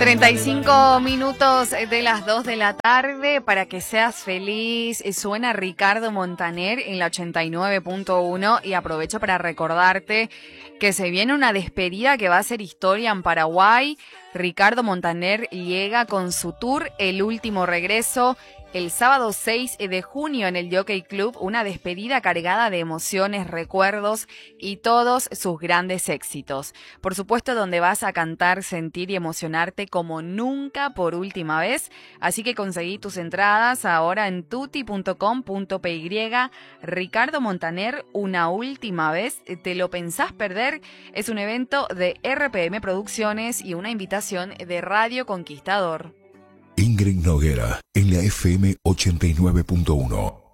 35 minutos de las 2 de la tarde para que seas feliz. Suena Ricardo Montaner en la 89.1 y aprovecho para recordarte que se viene una despedida que va a ser historia en Paraguay. Ricardo Montaner llega con su tour El Último Regreso el sábado 6 de junio en el Jockey Club, una despedida cargada de emociones, recuerdos y todos sus grandes éxitos. Por supuesto, donde vas a cantar, sentir y emocionarte como nunca por última vez. Así que conseguí tus entradas ahora en tuti.com.py. Ricardo Montaner, una última vez. ¿Te lo pensás perder? Es un evento de RPM Producciones y una invitación de Radio Conquistador. Ingrid Noguera en la FM 89.1.